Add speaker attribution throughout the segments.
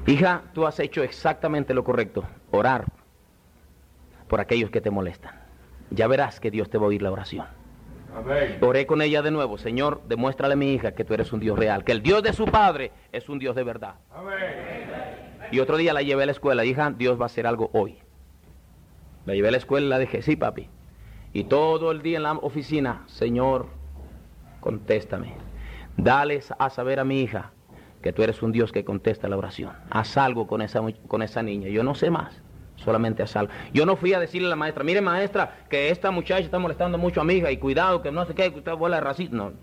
Speaker 1: Hija, tú has hecho exactamente lo correcto, orar por aquellos que te molestan. Ya verás que Dios te va a oír la oración.
Speaker 2: Amén.
Speaker 1: Oré con ella de nuevo. Señor, demuéstrale a mi hija que tú eres un Dios real, que el Dios de su padre es un Dios de verdad.
Speaker 2: Amén.
Speaker 1: Y otro día la llevé a la escuela. Hija, Dios va a hacer algo hoy. La llevé a la escuela y la dejé. Sí, papi. Y todo el día en la oficina, Señor, contéstame. Dale a saber a mi hija que tú eres un Dios que contesta la oración. Haz algo con esa niña. Yo no sé más. Solamente haz algo. Yo no fui a decirle a la maestra, mire maestra, que esta muchacha está molestando mucho a mi hija y cuidado, que no sé qué, que usted vuela de racista. No.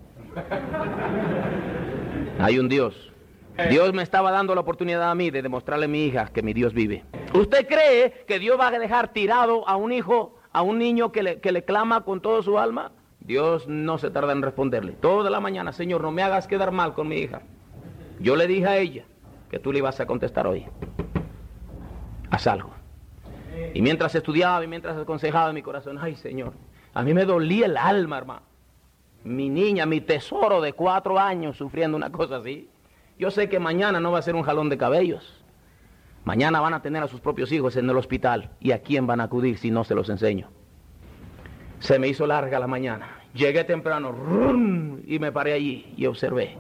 Speaker 1: Hay un Dios. Dios me estaba dando la oportunidad a mí de demostrarle a mi hija que mi Dios vive. ¿Usted cree que Dios va a dejar tirado a un hijo, a un niño que le clama con toda su alma? Dios no se tarda en responderle. Toda la mañana, Señor, no me hagas quedar mal con mi hija. Yo le dije a ella que tú le ibas a contestar hoy. Haz algo. Y mientras estudiaba y mientras aconsejaba en mi corazón, ay Señor, a mí me dolía el alma, hermano. Mi niña, mi tesoro de 4 años sufriendo una cosa así. Yo sé que mañana no va a ser un jalón de cabellos. Mañana van a tener a sus propios hijos en el hospital. ¿Y a quién van a acudir si no se los enseño? Se me hizo larga la mañana. Llegué temprano y me paré allí y observé.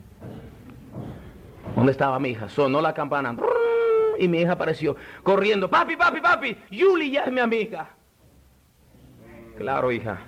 Speaker 1: ¿Dónde estaba mi hija? Sonó la campana y mi hija apareció corriendo. Papi, papi, papi, Yuli ya es mi amiga. Claro, hija.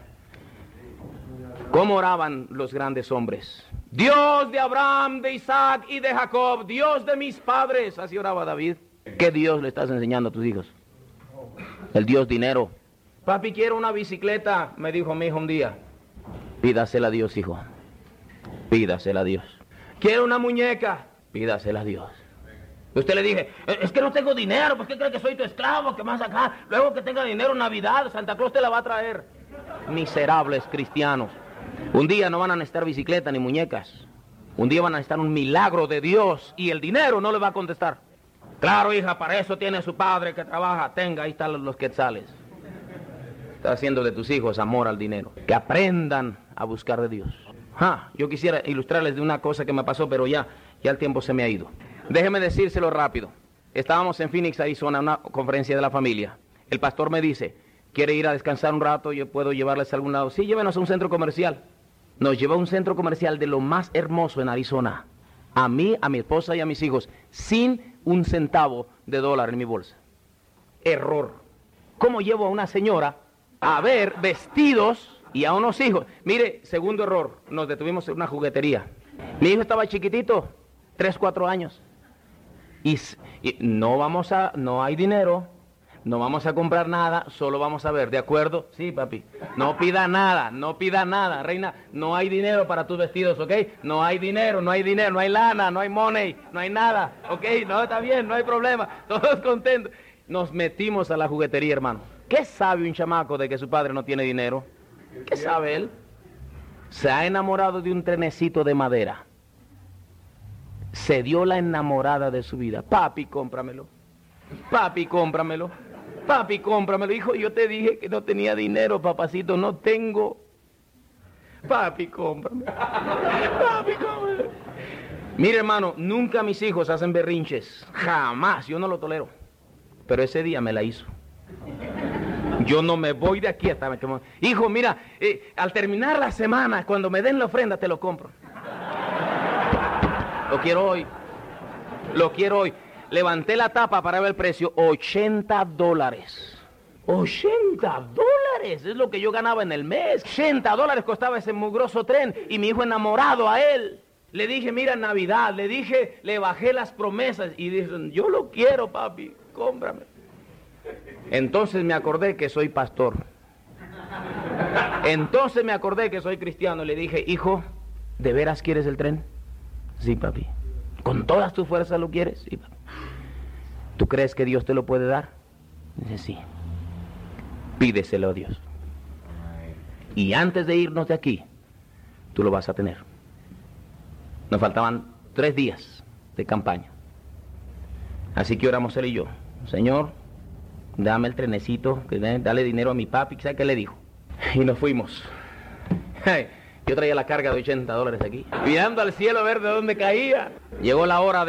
Speaker 1: ¿Cómo oraban los grandes hombres? Dios de Abraham, de Isaac y de Jacob, Dios de mis padres. Así oraba David. ¿Qué Dios le estás enseñando a tus hijos? El Dios dinero. Papi, quiero una bicicleta, me dijo mi hijo un día. Pídasela a Dios, hijo. Pídasela a Dios. Quiero una muñeca. Pídasela a Dios. Usted le dije, es que no tengo dinero, ¿por qué cree que soy tu esclavo? ¿Qué más acá? Luego que tenga dinero en Navidad, Santa Claus te la va a traer. Miserables cristianos. Un día no van a necesitar bicicleta ni muñecas. Un día van a necesitar un milagro de Dios y el dinero no le va a contestar. Claro, hija, para eso tiene su padre que trabaja. Tenga, ahí están los quetzales. Está haciendo de tus hijos amor al dinero. Que aprendan a buscar de Dios. Yo quisiera ilustrarles de una cosa que me pasó, pero ya el tiempo se me ha ido. Déjeme decírselo rápido. Estábamos en Phoenix, Arizona, en una conferencia de la familia. El pastor me dice, ¿quiere ir a descansar un rato? Yo puedo llevarles a algún lado. Sí, llévenos a un centro comercial. Nos llevó a un centro comercial de lo más hermoso en Arizona. A mí, a mi esposa y a mis hijos, sin un centavo de dólar en mi bolsa. Error. ¿Cómo llevo a una señora a ver vestidos y a unos hijos? Mire, segundo error, nos detuvimos en una juguetería. Mi hijo estaba chiquitito, 3, 4 años. Y no hay dinero, no vamos a comprar nada, solo vamos a ver, ¿de acuerdo? Sí, papi. No pida nada, reina. No hay dinero para tus vestidos, ¿ok? No hay dinero, no hay lana, no hay money, no hay nada, ¿ok? No, está bien, no hay problema, todos contentos. Nos metimos a la juguetería, hermano. ¿Qué sabe un chamaco de que su padre no tiene dinero? ¿Qué sabe él? Se ha enamorado de un trenecito de madera. Se dio la enamorada de su vida. Papi, cómpramelo. Papi, cómpramelo. Papi, cómpramelo. Hijo, yo te dije que no tenía dinero, papacito. No tengo. Papi, cómprame. Papi, cómprame. Mire, hermano, nunca mis hijos hacen berrinches. Jamás. Yo no lo tolero. Pero ese día me la hizo. Yo no me voy de aquí hasta que... Hijo, mira, al terminar la semana, cuando me den la ofrenda, te lo compro. Lo quiero hoy. Levanté la tapa para ver el precio, $80. $80 es lo que yo ganaba en el mes. $80 costaba ese mugroso tren y mi hijo enamorado a él. Le dije, mira, Navidad, le bajé las promesas y dije, yo lo quiero, papi, cómprame. Entonces me acordé que soy pastor. Entonces me acordé que soy cristiano. Le dije, hijo, ¿de veras quieres el tren? Sí, papi. ¿Con todas tus fuerzas lo quieres? Sí, papi. ¿Tú crees que Dios te lo puede dar? Dice, sí. Pídeselo a Dios. Y antes de irnos de aquí, tú lo vas a tener. Nos faltaban 3 días de campaña. Así que oramos él y yo. Señor, dame el trenecito, dale dinero a mi papi. ¿Sabes qué le dijo? Y nos fuimos. Yo traía la carga de $80 aquí, mirando al cielo a ver de dónde caía. Llegó la hora de